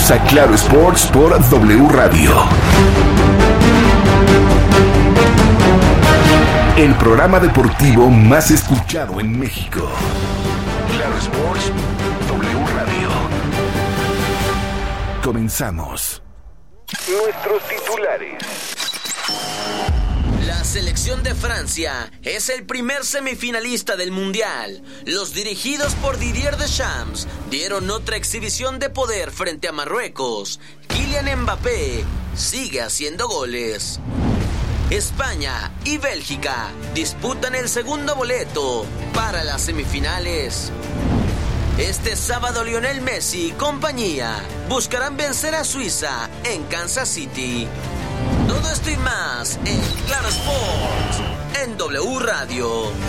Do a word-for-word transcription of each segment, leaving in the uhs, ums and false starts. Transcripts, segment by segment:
Bienvenidos a Claro Sports por W Radio. El programa deportivo más escuchado en México. Claro Sports, W Radio. Comenzamos. Nuestros titulares. La selección de Francia es el primer semifinalista del Mundial. Los dirigidos por Didier Deschamps dieron otra exhibición de poder frente a Marruecos. Kylian Mbappé sigue haciendo goles. España y Bélgica disputan el segundo boleto para las semifinales. Este sábado Lionel Messi y compañía buscarán vencer a Suiza en Kansas City. Todo esto y más en Claro Sports, en W Radio.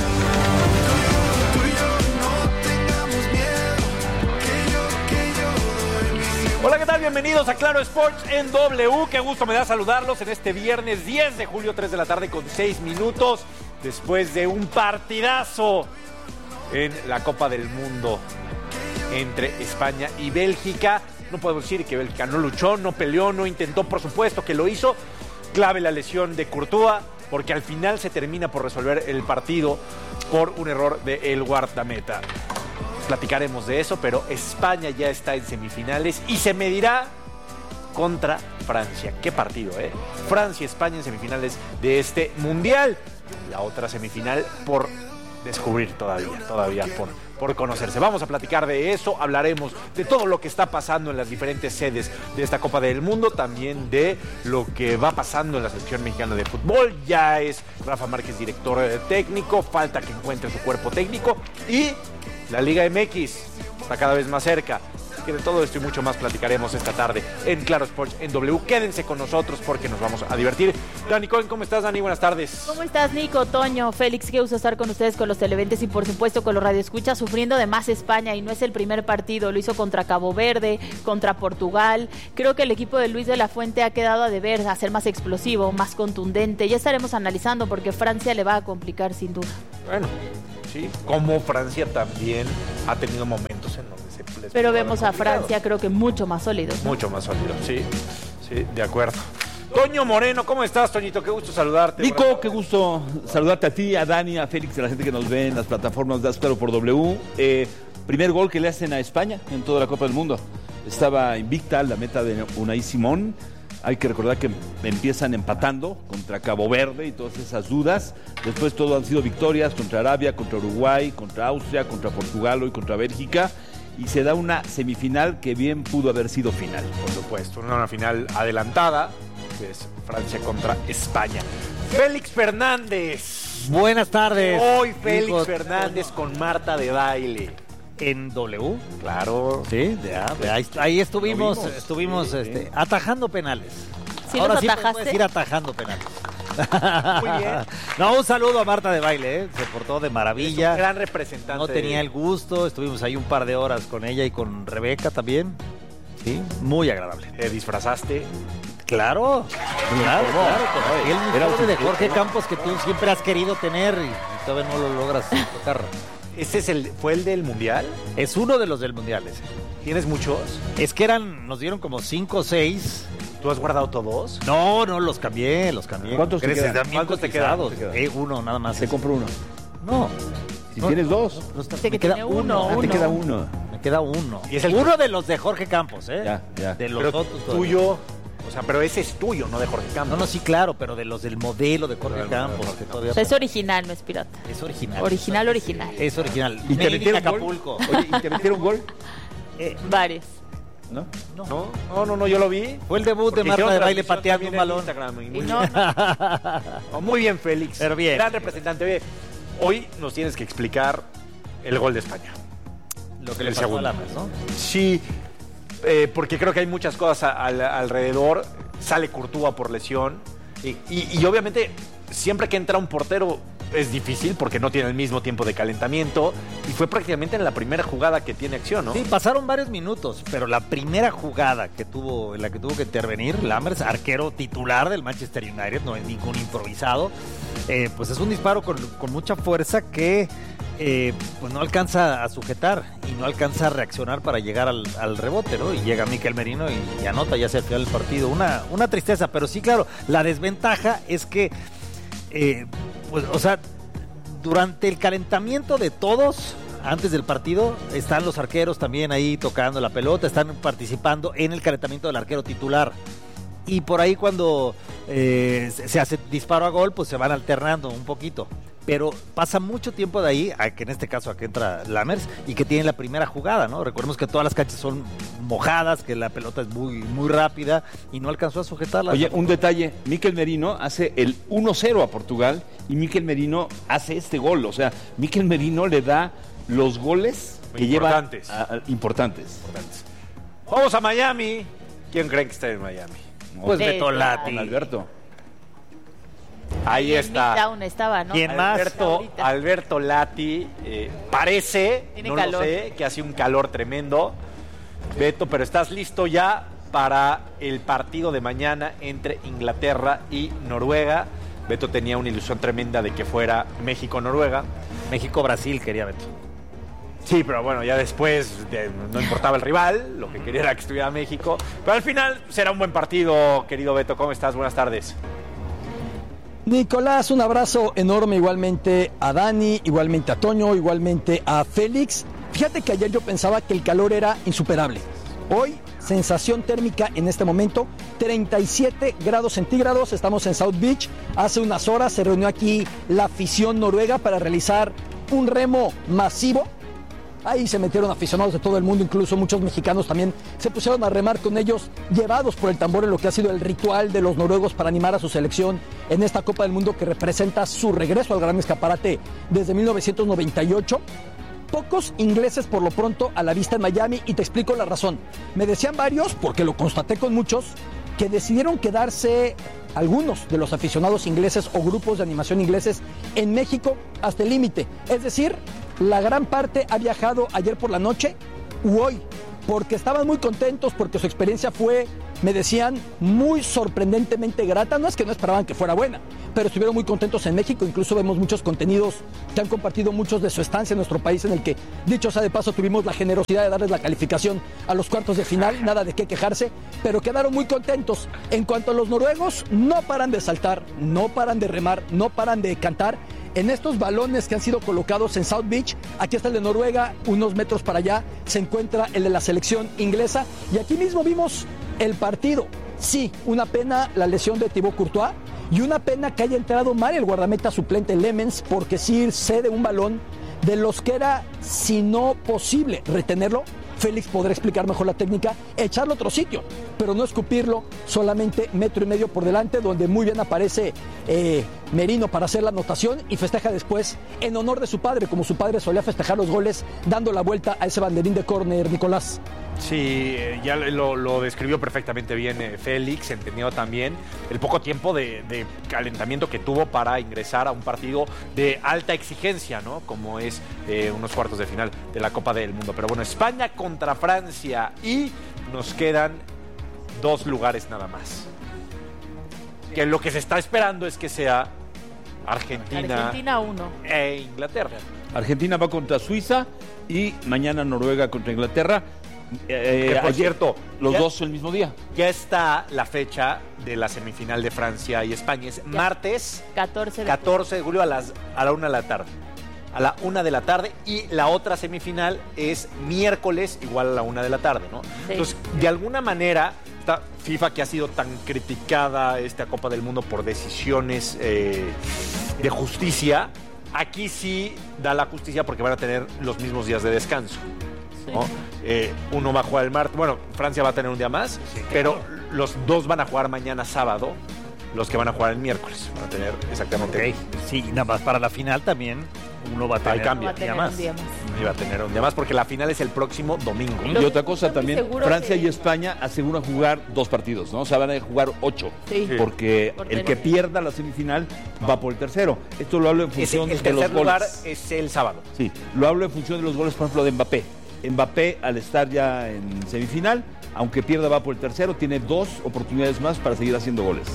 Hola, ¿qué tal? Bienvenidos a Claro Sports en W. Qué gusto me da saludarlos en este viernes diez de julio, tres de la tarde con seis minutos, después de un partidazo en la Copa del Mundo entre España y Bélgica. No podemos decir que Bélgica no luchó, no peleó, no intentó, por supuesto que lo hizo. Clave la lesión de Courtois, porque al final se termina por resolver el partido por un error de el guardameta. Platicaremos de eso, pero España ya está en semifinales y se medirá contra Francia. Qué partido, ¿eh? Francia y España en semifinales de este Mundial. La otra semifinal por descubrir todavía, todavía por, por conocerse. Vamos a platicar de eso, hablaremos de todo lo que está pasando en las diferentes sedes de esta Copa del Mundo, también de lo que va pasando en la selección mexicana de fútbol. Ya es Rafa Márquez director técnico, falta que encuentre su cuerpo técnico y la Liga M X está cada vez más cerca. Que de todo esto y mucho más platicaremos esta tarde en Claro Sports en W. Quédense con nosotros porque nos vamos a divertir. Dani Cohen, ¿cómo estás, Dani? Buenas tardes. ¿Cómo estás, Nico, Toño, Félix? Qué gusto estar con ustedes, con los televidentes y por supuesto con los radioescuchas, sufriendo de más España, y no es el primer partido. Lo hizo contra Cabo Verde, contra Portugal. Creo que el equipo de Luis de la Fuente ha quedado a deber, a ser más explosivo, más contundente. Ya estaremos analizando porque Francia le va a complicar sin duda. Bueno, sí, como Francia también ha tenido momentos en donde se les pero vemos a Francia, creo que mucho más sólido, ¿no? Mucho más sólido, sí, sí, de acuerdo. Toño Moreno, ¿cómo estás, Toñito? Qué gusto saludarte. Nico, buenas. Qué gusto saludarte a ti, a Dani, a Félix, a la gente que nos ve en las plataformas de Claro por W. Eh, primer gol que le hacen a España en toda la Copa del Mundo. Estaba invicta la meta de Unai Simón. Hay que recordar que empiezan empatando contra Cabo Verde y todas esas dudas. Después todo han sido victorias contra Arabia, contra Uruguay, contra Austria, contra Portugal y contra Bélgica. Y se da una semifinal que bien pudo haber sido final. Por supuesto, una final adelantada, que es Francia contra España. Félix Fernández. Buenas tardes. Hoy Félix Nico Fernández con Marta de Baile. En W. Claro. Sí, ya, ahí, ahí estuvimos, vimos, estuvimos sí, este, sí. atajando penales. ¿Sí Ahora los sí atajaste? puedes ir atajando penales. Muy bien. No, un saludo a Marta de Baile, ¿eh? Se portó de maravilla. Es un gran representante. No tenía el gusto, estuvimos ahí un par de horas con ella y con Rebeca también. Sí, muy agradable. ¿Te disfrazaste? Claro, claro, claro. El Era uniforme de un- Jorge Campos que tú siempre has querido tener y todavía no lo logras tocar. ¿Ese es el, fue el del Mundial? Es uno de los del Mundial ese. ¿Tienes muchos? Es que eran, nos dieron como cinco o seis. ¿Tú has guardado todos? No, no, los cambié, los cambié. ¿Cuántos te Crees, quedan? están bien ¿Cuántos te quedan? cotizados. ¿Te quedan? Eh, uno, nada más. Se compra uno. No. Si No, tienes dos, no está- Dice me que queda tiene uno. uno, ah, te uno. queda uno. Me queda uno. Y es el uno de los de Jorge Campos, ¿eh? Ya, ya. De los Pero otros. todavía. tuyo, o sea, pero ese es tuyo, no de Jorge Campos. No, no, sí, claro, pero de los del modelo de Jorge Del Campos. modelo de Que Jorge todavía O sea, es original, no es pirata. es original. Original, original. Es original. ¿Y te Made in metieron gol? Acapulco. Oye, ¿y te metieron gol? Eh, Varios. ¿No? no. No, no, no, no, yo lo vi. Fue el debut Porque de Marta hicieron de Baile transmisión pateando un también en balón. Instagram, y muy Y bien. no, Oh, muy bien, Félix. Pero bien. Gran representante. Ve, hoy nos tienes que explicar el gol de España. Lo que le El pasó a segundo. Lamas, ¿no? Sí, eh, porque creo que hay muchas cosas a- al- alrededor. Sale Courtois por lesión. Y, y- y obviamente, siempre que entra un portero es difícil porque no tiene el mismo tiempo de calentamiento. Y fue prácticamente en la primera jugada que tiene acción, ¿no? Sí, pasaron varios minutos, pero la primera jugada que tuvo, en la que tuvo que intervenir Lammers, arquero titular del Manchester United, no es ningún improvisado, eh, pues es un disparo con, con mucha fuerza que eh, pues no alcanza a sujetar y no alcanza a reaccionar para llegar al, al rebote, ¿no? Y llega Mikel Merino y, y anota ya hacia el final del partido. Una, una tristeza, pero sí, claro, la desventaja es que, eh, pues, o sea, durante el calentamiento de todos, antes del partido, están los arqueros también ahí tocando la pelota, están participando en el calentamiento del arquero titular. Y por ahí cuando eh, se hace disparo a gol, pues se van alternando un poquito. Pero pasa mucho tiempo de ahí, a que en este caso aquí entra Lammers, y que tiene la primera jugada, ¿no? Recordemos que todas las canchas son mojadas, que la pelota es muy, muy rápida, y no alcanzó a sujetarla. Oye, un detalle, Mikel Merino hace el uno cero a Portugal, y Mikel Merino hace este gol. O sea, Mikel Merino le da los goles que importantes. lleva a, a, importantes. importantes. Vamos a Miami. ¿Quién creen que está en Miami? Pues Beto Lati. Con Alberto. Ahí en está. Midtown estaba, ¿no? ¿Quién más? Alberto, Ahorita. Alberto Lati, eh, parece, Tiene no calor. lo sé, que hace un calor tremendo. Beto, pero ¿estás listo ya para el partido de mañana entre Inglaterra y Noruega? Beto tenía una ilusión tremenda de que fuera México-Noruega. México-Brasil quería Beto. Sí, pero bueno, ya después de- no importaba el rival, lo que quería era que estuviera México. Pero al final será un buen partido, querido Beto. ¿Cómo estás? Buenas tardes. Nicolás, un abrazo enorme igualmente a Dani, igualmente a Toño, igualmente a Félix. Fíjate que ayer yo pensaba que el calor era insuperable. Hoy, sensación térmica en este momento, treinta y siete grados centígrados, estamos en South Beach. Hace unas horas se reunió aquí la afición noruega para realizar un remo masivo. Ahí se metieron aficionados de todo el mundo, incluso muchos mexicanos también se pusieron a remar con ellos, llevados por el tambor en lo que ha sido el ritual de los noruegos para animar a su selección en esta Copa del Mundo que representa su regreso al gran escaparate desde mil novecientos noventa y ocho. Pocos ingleses por lo pronto a la vista en Miami, y te explico la razón. Me decían varios, porque lo constaté con muchos, que decidieron quedarse algunos de los aficionados ingleses o grupos de animación ingleses en México hasta el límite. Es decir, la gran parte ha viajado ayer por la noche u hoy, porque estaban muy contentos, porque su experiencia fue, me decían, muy sorprendentemente grata. No es que no esperaban que fuera buena, pero estuvieron muy contentos en México. Incluso vemos muchos contenidos que han compartido muchos de su estancia en nuestro país, en el que, dicho sea de paso, tuvimos la generosidad de darles la calificación a los cuartos de final. Nada de qué quejarse, pero quedaron muy contentos. En cuanto a los noruegos, no paran de saltar, no paran de remar, no paran de cantar. En estos balones que han sido colocados en South Beach, aquí está el de Noruega, unos metros para allá se encuentra el de la selección inglesa, y aquí mismo vimos el partido. Sí, una pena la lesión de Thibaut Courtois, y una pena que haya entrado mal el guardameta suplente Lemens, porque sí cede un balón de los que era, si no posible, retenerlo. Félix podrá explicar mejor la técnica, echarlo a otro sitio, pero no escupirlo solamente metro y medio por delante, donde muy bien aparece eh, Merino para hacer la anotación, y festeja después en honor de su padre, como su padre solía festejar los goles, dando la vuelta a ese banderín de córner, Nicolás. Sí, eh, ya lo, lo describió perfectamente bien eh, Félix, entendió también el poco tiempo de, de calentamiento que tuvo para ingresar a un partido de alta exigencia, ¿no? Como es eh, unos cuartos de final de la Copa del Mundo. Pero bueno, España contra Francia, y nos quedan dos lugares nada más. Que lo que se está esperando es que sea Argentina, Argentina uno. e Inglaterra. Argentina va contra Suiza y mañana Noruega contra Inglaterra. Eh, Que, por ayer, cierto, los ya- dos el mismo día. Ya está la fecha de la semifinal de Francia y España. Es martes catorce de catorce de julio a las a la una de la tarde. A la una de la tarde, y la otra semifinal es miércoles igual a la una de la tarde, ¿no? Sí. Entonces, de alguna manera, esta FIFA, que ha sido tan criticada, esta Copa del Mundo, por decisiones eh, de justicia, aquí sí da la justicia porque van a tener los mismos días de descanso, ¿no? Eh, uno va a jugar el martes, bueno, Francia va a tener un día más, pero los dos van a jugar mañana sábado, los que van a jugar el miércoles. Van a tener exactamente. Ok, sí, nada más para la final también uno va a tener Ahí cambia. Va a tener día más. un día más. Iba a tener un día más porque la final es el próximo domingo. Y Lo que otra cosa estoy también, seguro Francia que- y España aseguran jugar dos partidos, ¿no? O sea, van a jugar ocho. Sí. Porque Por el que tener- pierda la semifinal va por el tercero. Esto lo hablo en Ese- función el de los tercer lugar goles. es el sábado. Sí, lo hablo en función de los goles, por ejemplo, de Mbappé. Mbappé, al estar ya en semifinal, aunque pierda va por el tercero, tiene dos oportunidades más para seguir haciendo goles.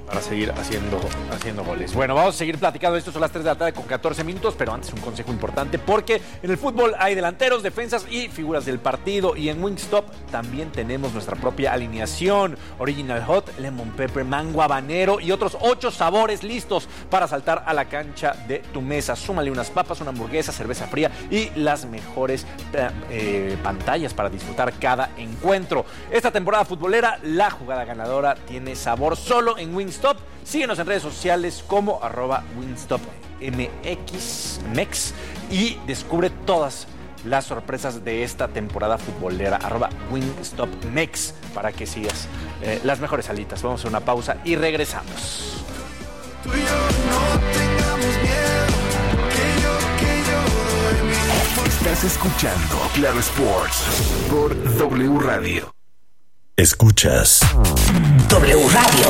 para seguir haciendo, haciendo goles. Bueno, vamos a seguir platicando. Esto son las tres de la tarde con catorce minutos, pero antes un consejo importante, porque en el fútbol hay delanteros, defensas y figuras del partido, y en Wingstop también tenemos nuestra propia alineación: Original Hot, Lemon Pepper, Mango Habanero y otros ocho sabores listos para saltar a la cancha de tu mesa. Súmale unas papas, una hamburguesa, cerveza fría y las mejores eh, pantallas para disfrutar cada encuentro. Esta temporada futbolera, la jugada ganadora tiene sabor solo en Wingstop. Síguenos en redes sociales como arroba Wingstop M X Mex y descubre todas las sorpresas de esta temporada futbolera, arroba Wingstop Mex, para que sigas eh, las mejores alitas. Vamos a una pausa y regresamos. Tú y yo no tengamos miedo, que yo, que yo doy mi... Estás escuchando Claro Sports por W Radio. Escuchas W Radio.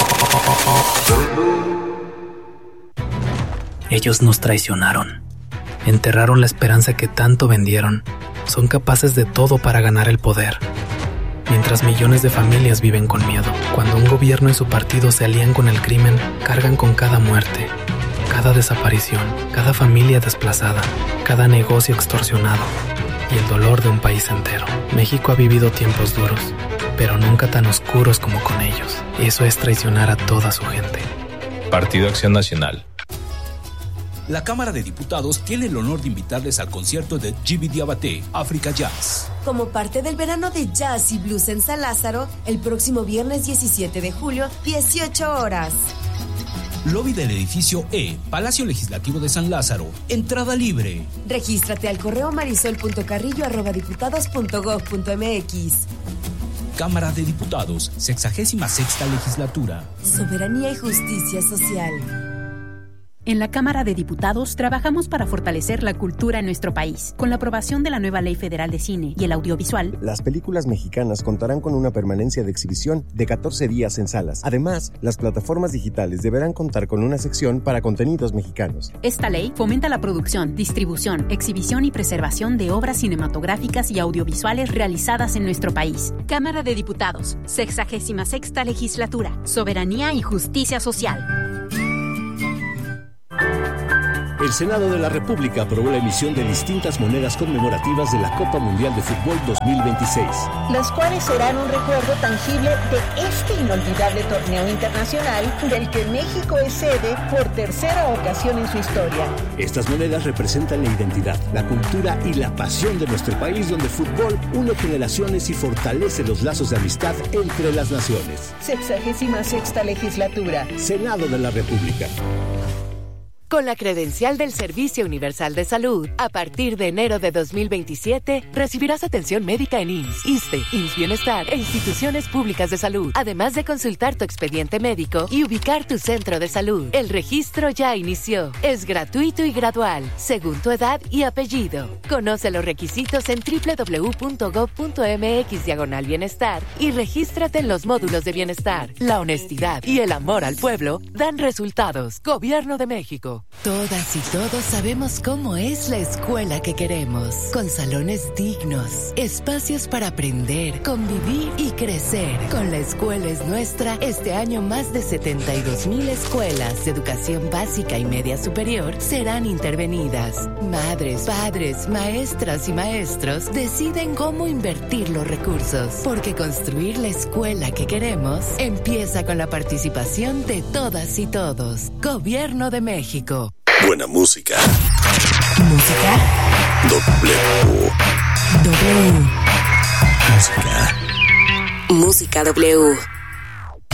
Ellos nos traicionaron. Enterraron la esperanza que tanto vendieron. Son capaces de todo para ganar el poder. Mientras millones de familias viven con miedo. Cuando un gobierno y su partido se alían con el crimen, cargan con cada muerte, cada desaparición, cada familia desplazada, cada negocio extorsionado y el dolor de un país entero. México ha vivido tiempos duros, pero nunca tan oscuros como con ellos. Eso es traicionar a toda su gente. Partido Acción Nacional. La Cámara de Diputados tiene el honor de invitarles al concierto de G B Diabaté, Africa Jazz. Como parte del verano de jazz y blues en San Lázaro, el próximo viernes diecisiete de julio, dieciocho horas. Lobby del edificio E, Palacio Legislativo de San Lázaro. Entrada libre. Regístrate al correo marisol punto carrillo arroba diputados punto gob punto mx. Cámara de Diputados, sexagésima sexta legislatura. Soberanía y justicia social. En la Cámara de Diputados trabajamos para fortalecer la cultura en nuestro país. Con la aprobación de la nueva Ley Federal de Cine y el Audiovisual, las películas mexicanas contarán con una permanencia de exhibición de catorce días en salas. Además, las plataformas digitales deberán contar con una sección para contenidos mexicanos. Esta ley fomenta la producción, distribución, exhibición y preservación de obras cinematográficas y audiovisuales realizadas en nuestro país. Cámara de Diputados, sexagésima sexta legislatura, soberanía y justicia social. El Senado de la República aprobó la emisión de distintas monedas conmemorativas de la Copa Mundial de Fútbol dos mil veintiséis. Las cuales serán un recuerdo tangible de este inolvidable torneo internacional del que México es sede por tercera ocasión en su historia. Estas monedas representan la identidad, la cultura y la pasión de nuestro país, donde el fútbol une generaciones y fortalece los lazos de amistad entre las naciones. Sexagésima sexta legislatura. Senado de la República. Con la credencial del Servicio Universal de Salud, a partir de enero de dos mil veintisiete, recibirás atención médica en I M S S, ISSSTE, I M S S Bienestar e instituciones públicas de salud, además de consultar tu expediente médico y ubicar tu centro de salud. El registro ya inició. Es gratuito y gradual, según tu edad y apellido. Conoce los requisitos en doble u doble u doble u punto gob punto mx diagonal bienestar y regístrate en los módulos de bienestar. La honestidad y el amor al pueblo dan resultados. Gobierno de México. Todas y todos sabemos cómo es la escuela que queremos, con salones dignos, espacios para aprender, convivir y crecer. Con La Escuela es Nuestra, este año más de setenta y dos mil escuelas de educación básica y media superior serán intervenidas. Madres, padres, maestras y maestros deciden cómo invertir los recursos, porque construir la escuela que queremos empieza con la participación de todas y todos. Gobierno de México. Buena música. Música. W. W. Música. Música W.